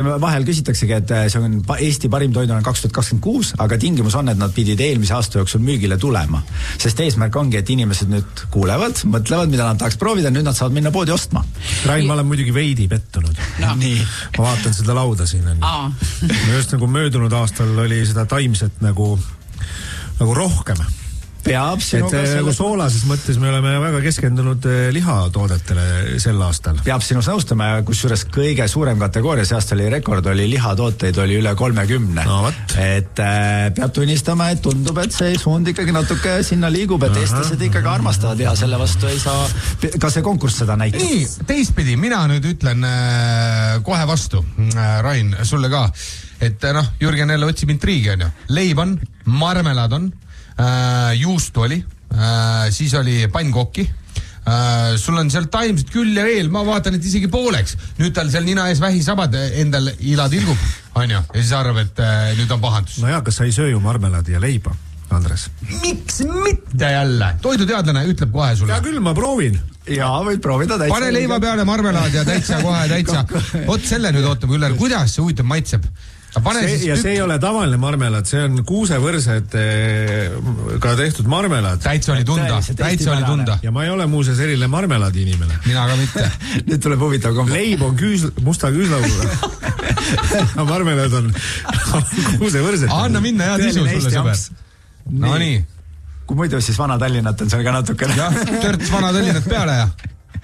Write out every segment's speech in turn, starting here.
vahel küsitaksegi, et see on Eesti parim toiduna 2026, aga tingimus on, et nad pidid eelmise aasta jooksul müügile tulema. Sest eesmärk ongi, et inimesed nüüd kuulevad, mõtlevad, mida nad tahaks proovida, nüüd nad saavad minna poodi ostma. Rain, ma olen muidugi veidi pettunud. No. Nii. Ma vaatan seda lauda siin. Just nagu möödunud aastal oli seda taimset nagu rohkem. Peab sinuga nagu soolases mõttes me oleme väga keskendunud lihatoodetele sel aastal. Peab sinus nõustama, kusjuures kõige suurem kategooria, see aasta oli rekord, oli lihatooteid, oli üle 30. No, et peab tunnistama, et tundub, et see suund ikkagi natuke sinna liigub, et eestlased ikkagi armastavad ja selle vastu ei saa, ka see konkurss seda näitab. Nii, teistpidi, mina nüüd ütlen kohe vastu, Rain, sulle ka, et Jürgen jälle otsib intriigi, on ju. Leib on, marmelad on, juustu oli, siis oli pannkokki, sul on seal taimset küll ja veel, ma vaatan, et isegi pooleks. Nüüd tal seal nina ees vähisabad endal ila tilgub, on ju, ja siis arvab, et nüüd on pahandus. No jaa, kas sa ei söö ju marmeladi ja leiba, Andres? Miks mitte jälle? Toiduteadlane ütleb kohe sulle. Ja küll, ma proovin. Jaa, võid proovida täitsa. Pane leiva peale marmelad ja täitsa kohe, täitsa. Oot selle nüüd ootame, Üller, kuidas see huvitav maitseb? See ei ole tavaline marmelad, see on kuusevõrsed ka tehtud marmelad. Täitsa oli tunda. Ja ma ei ole muuseas eriline marmeladi inimene. Mina ka mitte. Nüüd tuleb huvitav kombo. Leib on musta küüslauguga. Marmelad on kuusevõrsed. Anna minna, hea tisu sulle, sõber. No nii. Kui muidu siis vana Tallinnat on seal ka natukene. Jah, törts vana Tallinnat peale ja.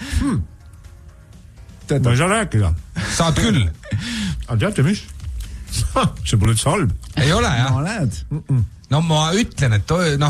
Ma ei saa rääkida. Saad küll. Aga teate mis? See pole üldse halb. Ei ole, jah? No näed. No ma ütlen, et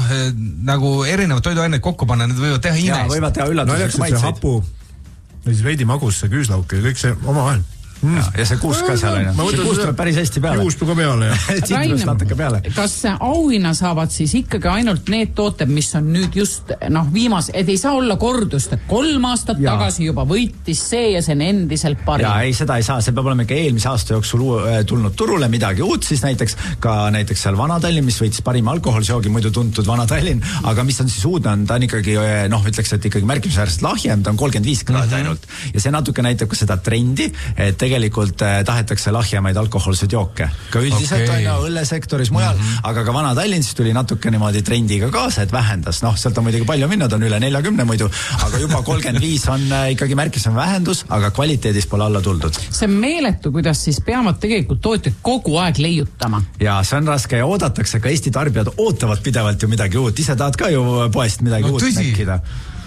nagu erinevad toiduaineid kokku panna, need võivad teha imest. Jaa, võivad teha üllatuseks maitseid. See hapu, ja siis veidi magus, see küüslauk ja kõik see omavahel. Ja see kuust ka seal on. See kuust tuleb päris hästi peale. Juustu ka peale, jah. Tsitrust natuke peale. Kas auhinna saavad siis ikkagi ainult need tooted, mis on nüüd just viimas, et ei saa olla kordust, et 3 aastat tagasi juba võitis see ja see on endiselt parim? Jaa, ei, seda ei saa. See peab olema ikka eelmise aasta jooksul tulnud turule midagi uut, siis näiteks seal Vana Tallinn, mis võitis parim alkoholsjoogi, muidu tuntud Vana Tallinn, aga mis on siis uudne, ta on ikkagi, ütleks, et ikkagi märkimisväärselt lahjem, ta on 35 kraadi ainult. Ja see natuke näitab ka seda trendi, et tegelikult tahetakse lahjemaid alkoholseid jooke. Ka üldiselt on õllesektoris mujal, aga ka Vana Tallinn siis tuli natuke niimoodi trendiga kaasa, et vähendas. Sealt on muidugi palju minna, ta on üle 40 muidu, aga juba 35 on ikkagi märkisem vähendus, aga kvaliteedis pole alla tuldud. See on meeletu, kuidas siis peavad tegelikult tootjad kogu aeg leiutama. Ja see on raske ja oodatakse, ka Eesti tarbijad ootavad pidevalt ju midagi uut. Ise tahad ka ju poest midagi uut näkkida.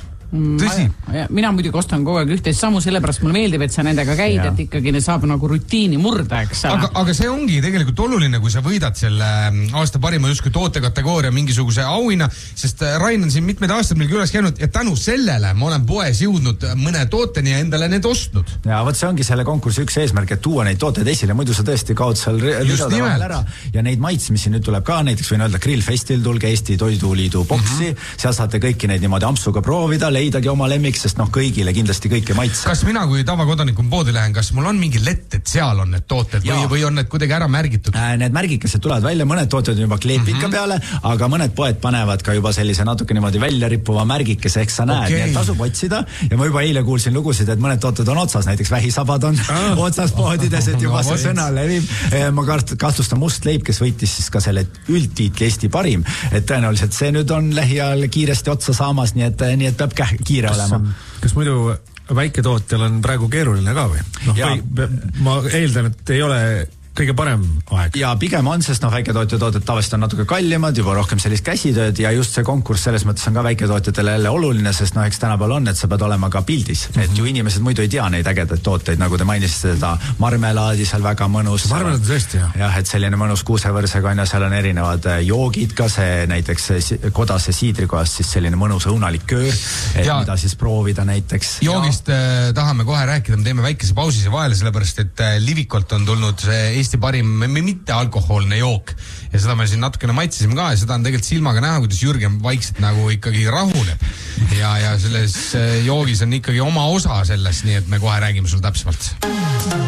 Tõsi. Mina muidugi ostan kogu aeg ühte samu, sellepärast mulle meeldib, et sa nendega käid, et ikkagi ne saab nagu rutiini murda, eks. Aga see ongi tegelikult oluline, kui sa võidad selle aasta parima justkui tootekategooria mingisuguse auhinna, sest Rain on siin mitmed aastad meil külas käinud ja tänu sellele ma olen poes jõudnud mõne tooteni ja endale need ostnud. Ja võt see ongi selle konkursi üks eesmärk, et tuua neid tooteid esile, muidu sa tõesti kaod seal ridade vahel ära ja neid maitsmisi nüüd tuleb ka, näiteks võin öelda Grillfestil, tulge Eesti Toiduliidu boksi, seal saate kõiki neid niimoodi ampsuga proovida, leidagi oma lemmik, sest kõigile kindlasti kõike maitse. Kas mina kui tavakodanikun poodi lähen, kas mul on mingi lett, et seal on need tooted või on need kuidagi ära märgitud? Need märgikesed tulevad välja, mõned tooted on juba kleepika peale, aga mõned poed panevad ka juba sellise natuke niimoodi välja rippuva märgikese, eks sa näed, nii et tasub otsida ja ma juba eile kuulsin lugusid, et mõned tooted on otsas, näiteks vähisabad on otsas poodides, et juba see sõna levib. Ma kahtlustan Must Leib, kes võitis siis ka selle üldtiitli Eesti parim, et tõenäoliselt see nüüd on lähiajal kiiresti otsa saamas, nii et peab kiire olema. Kas muidu väiketootjal on praegu keeruline ka või? Ma eeldan, et ei ole kõige parem aeg. Ja pigem on, sest väiketootjatooted tavaliselt on natuke kallimad, juba rohkem sellist käsitööd ja just see konkurss selles mõttes on ka väiketootjatele jälle oluline, sest eks tänapäeval on, et sa pead olema ka pildis. Et ju inimesed muidu ei tea neid ägedaid tooteid, nagu te mainisite seda marmelaadi seal väga mõnus. Marmelaad on tõesti, jah. Jah, et selline mõnus kuusevõrsega on ja seal on erinevad joogid ka, see näiteks Kodase siidrikohast siis selline mõnus õunaliköör, mida siis proovida näiteks. Joogist tahame kohe rääkida, me teeme väikese pausise vahele, sellepärast et Livikolt on tulnud Eesti parim mitte alkohoolne jook ja seda me siin natukene maitsesime ka ja seda on tegelikult silmaga näha, kuidas Jürgen vaikselt nagu ikkagi rahuneb ja selles joogis on ikkagi oma osa sellest, nii et me kohe räägime sul täpsemalt.